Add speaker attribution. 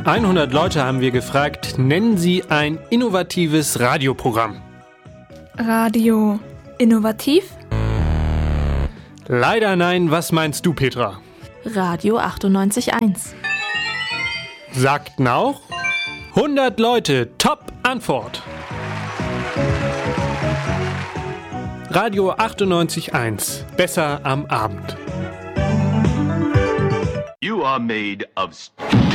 Speaker 1: 100 Leute haben wir gefragt, nennen Sie ein innovatives Radioprogramm.
Speaker 2: Radio innovativ?
Speaker 1: Leider nein, was meinst du, Petra?
Speaker 3: Radio 98.1.
Speaker 1: Sagten auch 100 Leute, Top-Antwort. Radio 98.1, besser am Abend.
Speaker 4: You are made of